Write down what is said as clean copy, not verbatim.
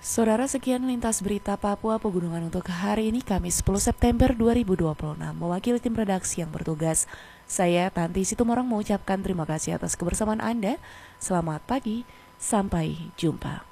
Saudara, sekian lintas berita Papua Pegunungan untuk hari ini Kamis 10 September 2026. Mewakili tim redaksi yang bertugas, saya Tanti Situmorang mengucapkan terima kasih atas kebersamaan Anda. Selamat pagi, sampai jumpa.